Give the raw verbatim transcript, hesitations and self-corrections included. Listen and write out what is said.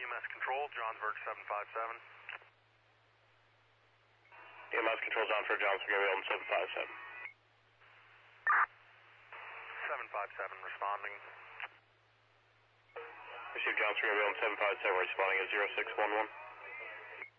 M S Control, Johnsburg seven five seven. E M S Control, Johnsburg, Johnsburg, Gabriel seven five seven. seven five seven responding. Received Johnsburg, Gabriel seven five seven responding at zero six one one.